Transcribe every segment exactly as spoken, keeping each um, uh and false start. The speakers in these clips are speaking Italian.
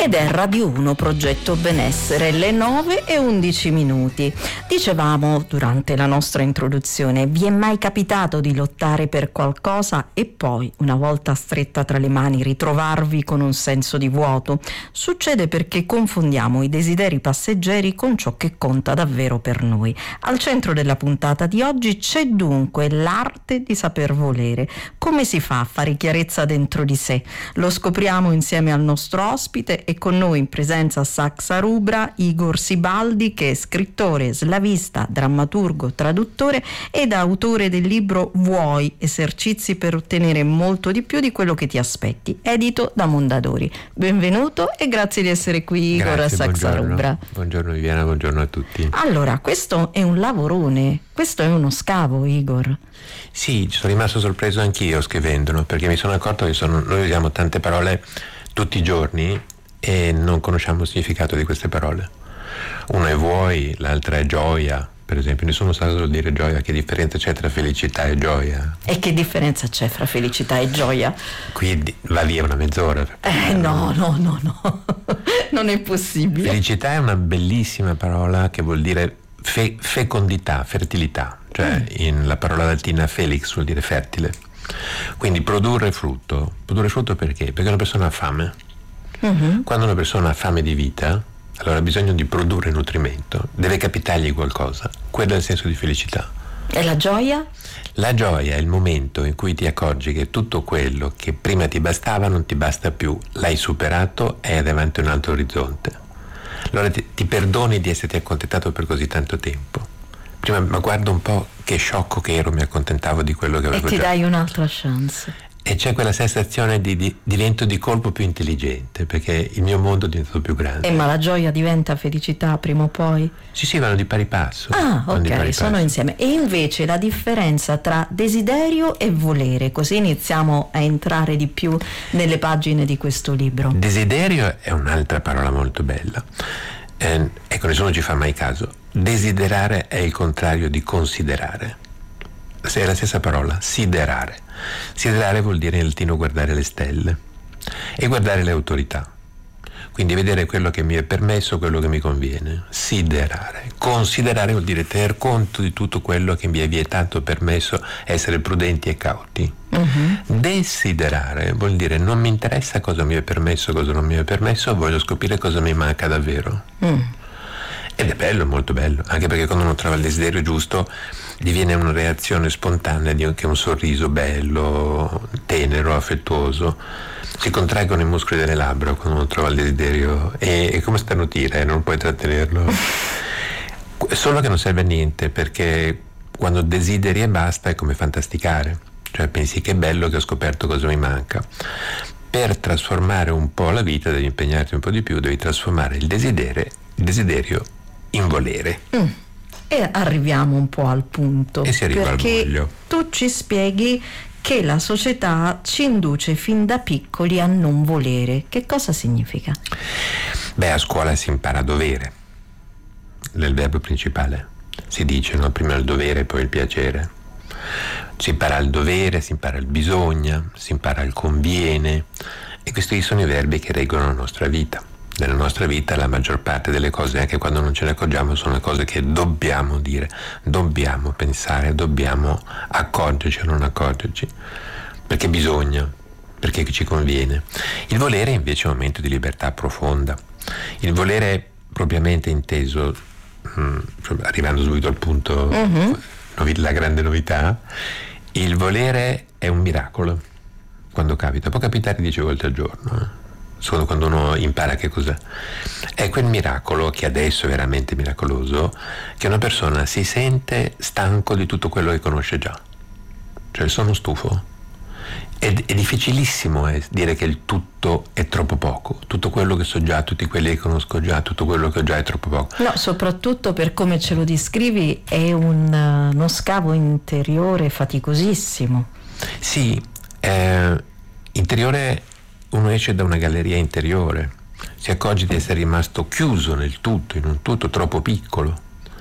Ed è Radio uno Progetto Benessere, le nove e undici minuti. Dicevamo durante la nostra introduzione, vi è mai capitato di lottare per qualcosa e poi, una volta stretta tra le mani, ritrovarvi con un senso di vuoto? Succede perché confondiamo i desideri passeggeri con ciò che conta davvero per noi. Al centro della puntata di oggi c'è dunque l'arte di saper volere. Come si fa a fare chiarezza dentro di sé? Lo scopriamo insieme al nostro ospite e con noi in presenza a Saxa Rubra Igor Sibaldi, che è scrittore, slavista, drammaturgo, traduttore ed autore del libro Vuoi, esercizi per ottenere molto di più di quello che ti aspetti, edito da Mondadori. Benvenuto e grazie di essere qui, Igor, grazie, a Saxa buongiorno. Rubra. Buongiorno Viviana, buongiorno a tutti. Allora, questo è un lavorone, questo è uno scavo, Igor. Sì, ci sono rimasto sorpreso anch'io scrivendolo, perché mi sono accorto che sono, noi usiamo tante parole tutti i giorni e non conosciamo il significato di queste parole. Una è vuoi, l'altra è gioia, per esempio. Nessuno sa cosa vuol dire gioia, che differenza c'è tra felicità e gioia. E che differenza c'è fra felicità e gioia? Qui va via una mezz'ora. Eh no, no, no, no, non è possibile. Felicità è una bellissima parola che vuol dire fe- fecondità, fertilità, cioè mm. in la parola latina felix vuol dire fertile. Quindi produrre frutto. Produrre frutto perché? Perché una persona ha fame. Mm-hmm. Quando una persona ha fame di vita, allora ha bisogno di produrre nutrimento, deve capitargli qualcosa. Quello è il senso di felicità. E la gioia? La gioia è il momento in cui ti accorgi che tutto quello che prima ti bastava non ti basta più, l'hai superato e hai davanti un altro orizzonte. Allora ti, ti perdoni di esserti accontentato per così tanto tempo. Prima, ma guarda un po' che sciocco che ero, mi accontentavo di quello che avevo già. E ti già. dai un'altra chance. E c'è quella sensazione di, di divento di colpo più intelligente, perché il mio mondo è diventato più grande. Eh, ma la gioia diventa felicità prima o poi? Sì, sì, vanno di pari passo. Ah, ok, di pari sono passo. insieme. E invece la differenza tra desiderio e volere, così iniziamo a entrare di più nelle pagine di questo libro. Desiderio è un'altra parola molto bella. Eh, ecco, nessuno ci fa mai caso. Desiderare è il contrario di considerare. È la stessa parola, siderare. Siderare vuol dire in latino guardare le stelle e guardare le autorità. Quindi vedere quello che mi è permesso, quello che mi conviene. Siderare. Considerare vuol dire tener conto di tutto quello che mi è vietato, permesso, essere prudenti e cauti. Uh-huh. Desiderare vuol dire non mi interessa cosa mi è permesso, cosa non mi è permesso, voglio scoprire cosa mi manca davvero. Mm. Ed è bello, molto bello, anche perché quando uno trova il desiderio giusto diviene una reazione spontanea di anche un sorriso bello, tenero, affettuoso. Si contraggono i muscoli delle labbra quando uno trova il desiderio e è come starnutire, non puoi trattenerlo. Solo che non serve a niente, perché quando desideri e basta è come fantasticare, cioè pensi che è bello che ho scoperto cosa mi manca. Per trasformare un po' la vita devi impegnarti un po' di più, devi trasformare il desiderio, il desiderio in volere. Mm. E arriviamo un po' al punto, e si arriva perché al voglio. Tu ci spieghi che la società ci induce fin da piccoli a non volere. Che cosa significa? Beh, a scuola si impara a dovere, è il verbo principale. Si dice, no? Prima il dovere, poi il piacere. Si impara il dovere, si impara il bisogna, si impara il conviene, e questi sono i verbi che reggono la nostra vita. Nella nostra vita la maggior parte delle cose, anche quando non ce ne accorgiamo, sono le cose che dobbiamo dire, dobbiamo pensare, dobbiamo accorgerci o non accorgerci, perché bisogna, perché ci conviene. Il volere invece è un momento di libertà profonda. Il volere propriamente inteso, mh, arrivando subito al punto, uh-huh. la grande novità, il volere è un miracolo quando capita, può capitare dieci volte al giorno, eh? Solo quando uno impara che cos'è. È quel miracolo che adesso è veramente miracoloso, che una persona si sente stanco di tutto quello che conosce già. Cioè, sono stufo. È, è difficilissimo eh, dire che il tutto è troppo poco. Tutto quello che so già, tutti quelli che conosco già, tutto quello che ho già è troppo poco. No, soprattutto per come ce lo descrivi è un, uh, uno scavo interiore faticosissimo. Sì, eh, interiore. Uno esce da una galleria interiore, si accorge di essere rimasto chiuso nel tutto, in un tutto troppo piccolo.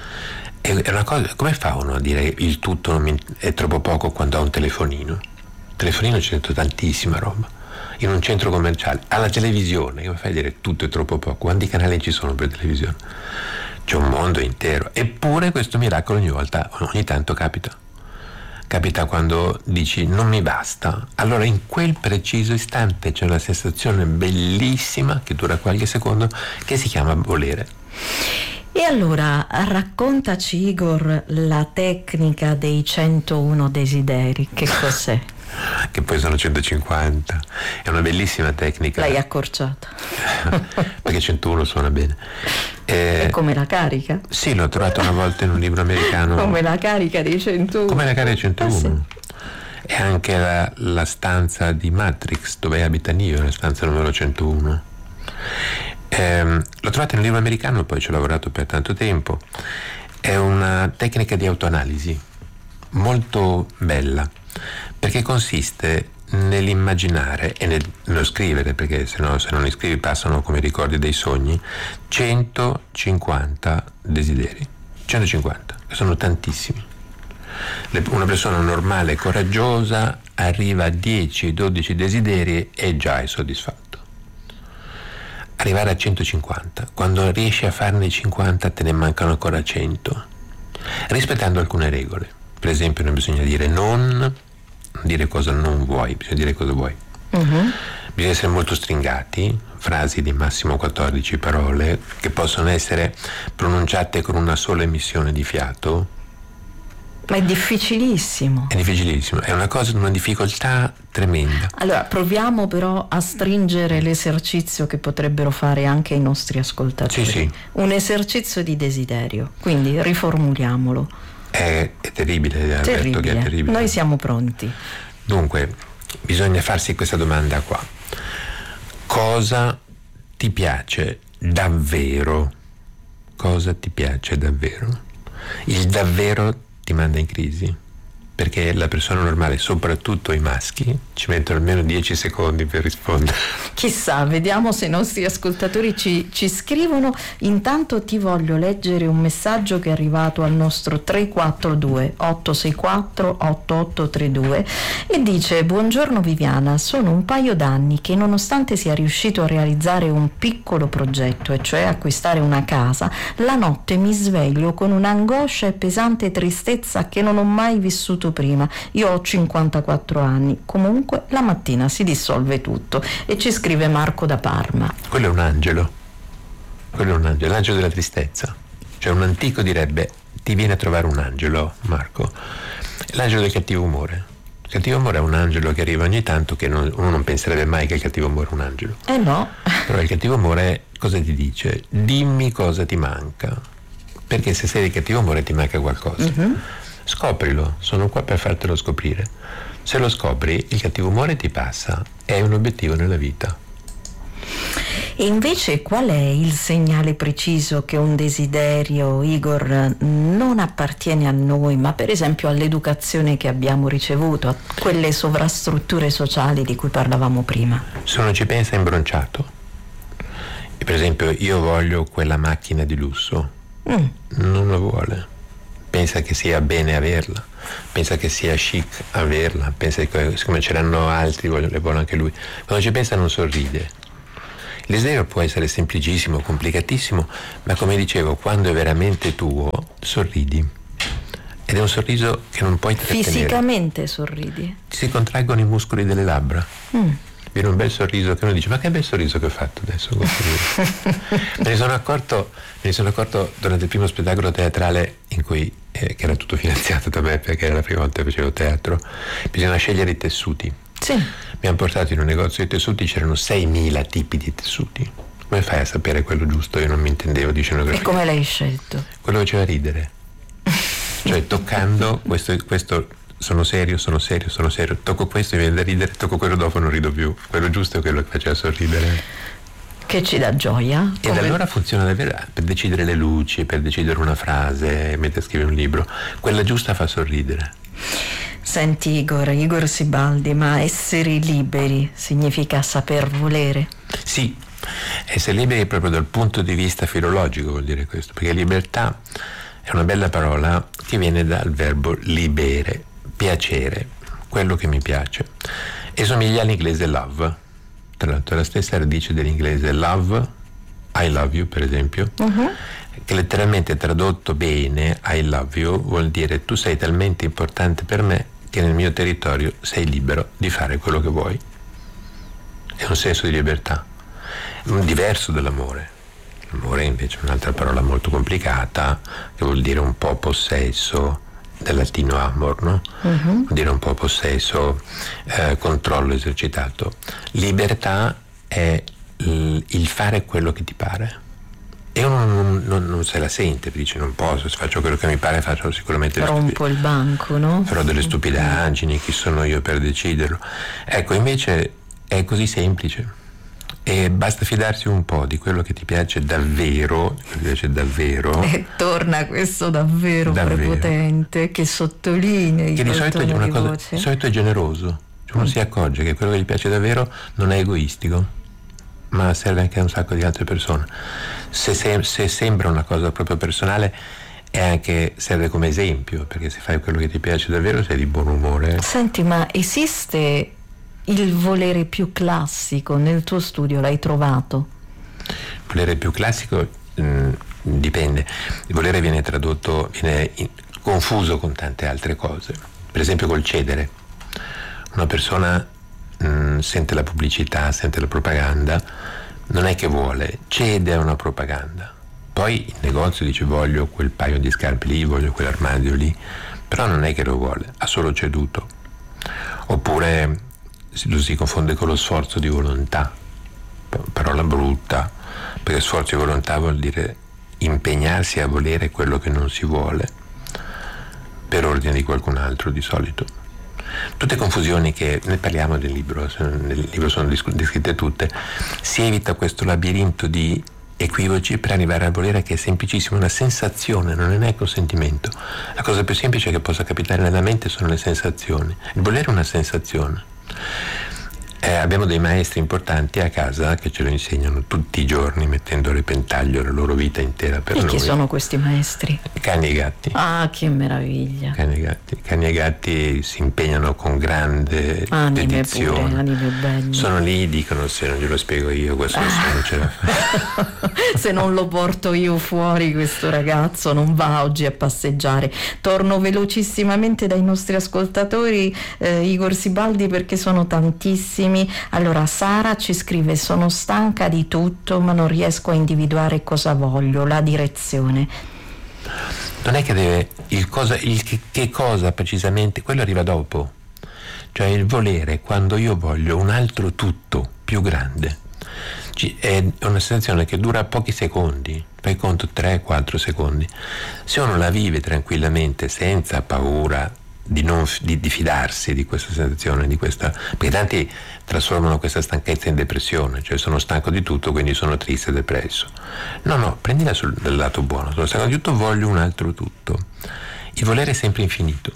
È una cosa, come fa uno a dire il tutto non mi, è troppo poco quando ha un telefonino? Il telefonino c'è dentro tantissima roba. in un centro commerciale, alla televisione, che mi fai dire tutto è troppo poco, quanti canali ci sono per televisione? C'è un mondo intero, eppure questo miracolo ogni volta, ogni tanto capita. Capita quando dici non mi basta, allora in quel preciso istante c'è una sensazione bellissima che dura qualche secondo che si chiama volere. E allora raccontaci, Igor, la tecnica dei centouno desideri, che cos'è? Che poi sono centocinquanta, è una bellissima tecnica. L'hai accorciata. Perché centouno suona bene. Eh, e come la carica? Sì, l'ho trovato una volta in un libro americano. Come la carica dei centouno. Come la carica dei centouno. Ah, sì. E anche la, la stanza di Matrix, dove abita Neo, la stanza numero centouno. Eh, l'ho trovata in un libro americano, poi ci ho lavorato per tanto tempo. È una tecnica di autoanalisi molto bella, perché consiste nell'immaginare e nel, nello scrivere, perché se no, se non li scrivi passano come ricordi dei sogni, centocinquanta desideri. centocinquanta, che sono tantissimi. Le, una persona normale e coraggiosa arriva a dieci dodici desideri e già è soddisfatto. Arrivare a centocinquanta, quando riesci a farne cinquanta te ne mancano ancora cento, rispettando alcune regole. Per esempio non bisogna dire non, dire cosa non vuoi, bisogna dire cosa vuoi. Uh-huh. Bisogna essere molto stringati, frasi di massimo quattordici parole che possono essere pronunciate con una sola emissione di fiato. Ma è difficilissimo. È difficilissimo, è una cosa di una difficoltà tremenda. Allora, proviamo però a stringere l'esercizio che potrebbero fare anche i nostri ascoltatori. Sì, sì. Un esercizio di desiderio, quindi riformuliamolo. È, è terribile, terribile. Alberto, che è terribile. Noi siamo pronti. Dunque, bisogna farsi questa domanda qua. Cosa ti piace davvero? Cosa ti piace davvero? Il davvero ti manda in crisi, perché la persona normale, soprattutto i maschi, ci mettono almeno dieci secondi per rispondere. Chissà, vediamo se i nostri ascoltatori ci, ci scrivono. Intanto ti voglio leggere un messaggio che è arrivato al nostro tre quattro due otto sei quattro otto otto tre due e dice: buongiorno Viviana, sono un paio d'anni che nonostante sia riuscito a realizzare un piccolo progetto, e cioè acquistare una casa, la notte mi sveglio con un'angoscia e pesante tristezza che non ho mai vissuto prima. Io ho cinquantaquattro anni, comunque la mattina si dissolve tutto. E ci scrive Marco da Parma. Quello è un angelo, quello è un angelo, l'angelo della tristezza. Cioè un antico direbbe: ti viene a trovare un angelo, Marco. L'angelo del cattivo umore. Il cattivo umore è un angelo che arriva ogni tanto, che non, uno non penserebbe mai che il cattivo umore è un angelo. Eh no. Però il cattivo umore cosa ti dice? Dimmi cosa ti manca, perché se sei di cattivo umore ti manca qualcosa. Mm-hmm. Scoprilo, sono qua per fartelo scoprire. Se lo scopri, il cattivo umore ti passa, è un obiettivo nella vita. E invece qual è il segnale preciso che un desiderio, Igor, non appartiene a noi, ma per esempio all'educazione che abbiamo ricevuto, a quelle sovrastrutture sociali di cui parlavamo prima? Se uno ci pensa, è imbronciato. E per esempio, io voglio quella macchina di lusso, mm. non la vuole. Pensa che sia bene averla, pensa che sia chic averla, pensa che siccome ce l'hanno altri le vuole anche lui. Quando ci pensa non sorride. Il desiderio può essere semplicissimo, complicatissimo, ma come dicevo, quando è veramente tuo, sorridi. Ed è un sorriso che non puoi trattenere. Fisicamente sorridi? Ti si contraggono i muscoli delle labbra. Mm. Viene un bel sorriso che uno dice: ma che bel sorriso che ho fatto adesso. me ne sono accorto me ne sono accorto durante il primo spettacolo teatrale in cui eh, che era tutto finanziato da me, perché era la prima volta che facevo teatro. Bisogna scegliere i tessuti. Sì. Mi hanno portato in un negozio di tessuti, c'erano seimila tipi di tessuti. Come fai a sapere quello giusto? Io non mi intendevo di scenografia. E come l'hai scelto? Quello faceva ridere. Cioè toccando questo, questo sono serio, sono serio, sono serio, tocco questo mi viene da ridere, tocco quello dopo non rido più. Quello giusto è quello che faceva sorridere. Che ci dà gioia. E da allora funziona davvero per decidere le luci, per decidere una frase mentre scrivi un libro. Quella giusta fa sorridere. Senti Igor, Igor Sibaldi, ma essere liberi significa saper volere? Sì, essere liberi proprio dal punto di vista filologico vuol dire questo, perché libertà è una bella parola che viene dal verbo libere, piacere, quello che mi piace, e somiglia all'inglese love. tra l'altro è la stessa radice dell'inglese love, I love you per esempio, uh-huh. che letteralmente tradotto bene I love you vuol dire tu sei talmente importante per me che nel mio territorio sei libero di fare quello che vuoi. È un senso di libertà, diverso dall'amore. L'amore invece è un'altra parola molto complicata che vuol dire un po' possesso, dal latino amor, no? Uh-huh. Vuol dire un po' possesso, eh, controllo esercitato. Libertà è il, il fare quello che ti pare. E uno non, non, non se la sente, dice non posso, se faccio quello che mi pare faccio sicuramente rompo il banco, no? Farò delle stupidaggini, chi sono io per deciderlo? Ecco, invece è così semplice e basta fidarsi un po' di quello che ti piace davvero, che ti piace davvero. E torna questo davvero, davvero prepotente che sottolinei che di solito è una cosa, voce. Di solito è generoso, cioè uno mm. si accorge che quello che gli piace davvero non è egoistico, ma serve anche a un sacco di altre persone. Se, se, se sembra una cosa proprio personale è anche, serve come esempio, perché se fai quello che ti piace davvero sei di buon umore. Senti, ma esiste il volere più classico? Nel tuo studio l'hai trovato? Il volere più classico mh, dipende. Il volere viene tradotto, viene in, confuso con tante altre cose, per esempio col cedere. Una persona mh, sente la pubblicità, sente la propaganda, non è che vuole, cede a una propaganda. Poi il negozio dice voglio quel paio di scarpe lì, voglio quell'armadio lì, però non è che lo vuole, ha solo ceduto. Oppure lo si confonde con lo sforzo di volontà, parola brutta, perché sforzo di volontà vuol dire impegnarsi a volere quello che non si vuole per ordine di qualcun altro di solito. Tutte confusioni che ne parliamo nel libro, nel libro sono descritte tutte. Si evita questo labirinto di equivoci per arrivare a volere, che è semplicissimo, una sensazione, non è neanche un sentimento. La cosa più semplice che possa capitare nella mente sono le sensazioni. Il volere è una sensazione. Eh, abbiamo dei maestri importanti a casa che ce lo insegnano tutti i giorni, mettendo a repentaglio la loro vita intera per e noi. E chi sono questi maestri? Cani e gatti. Ah, che meraviglia. Cani e gatti. Cani e gatti si impegnano con grande anime dedizione. Pure, anime belle. Sono lì, dicono se non glielo spiego io, questo ah. non ce la fa. Se non lo porto io fuori, questo ragazzo non va oggi a passeggiare. Torno velocissimamente dai nostri ascoltatori, eh, Igor Sibaldi, perché sono tantissimi. Allora Sara ci scrive: sono stanca di tutto ma non riesco a individuare cosa voglio, la direzione. Non è che deve il cosa, il che, che cosa precisamente, quello arriva dopo. Cioè il volere, quando io voglio un altro tutto più grande, è una sensazione che dura pochi secondi, fai conto tre quattro secondi. Se uno la vive tranquillamente senza paura Di, non, di, di fidarsi di questa sensazione, di questa, perché tanti trasformano questa stanchezza in depressione, cioè sono stanco di tutto quindi sono triste e depresso. No, no, prendila sul, dal lato buono, sono stanco di tutto, voglio un altro tutto. Il volere è sempre infinito,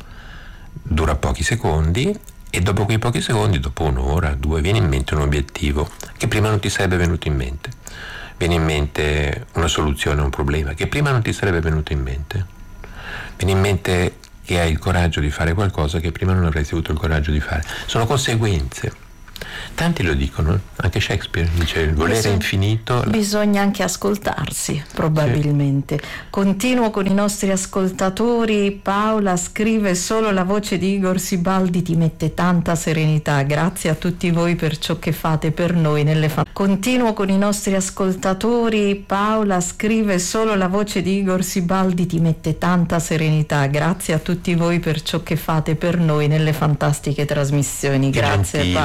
dura pochi secondi e dopo quei pochi secondi, dopo un'ora, due, viene in mente un obiettivo che prima non ti sarebbe venuto in mente, viene in mente una soluzione a un problema che prima non ti sarebbe venuto in mente, viene in mente che hai il coraggio di fare qualcosa che prima non avresti avuto il coraggio di fare. Sono conseguenze. Tanti lo dicono, anche Shakespeare dice il volere bisogna, infinito. Bisogna anche ascoltarsi, probabilmente. Sì. Continuo con i nostri ascoltatori. Paola scrive: solo la voce di Igor Sibaldi ti mette tanta serenità. Grazie a tutti voi per ciò che fate per noi nelle famiglie. Continuo con i nostri ascoltatori. Paola scrive: solo la voce di Igor Sibaldi ti mette tanta serenità. Grazie a tutti voi per ciò che fate per noi nelle fantastiche trasmissioni. Grazie Paola.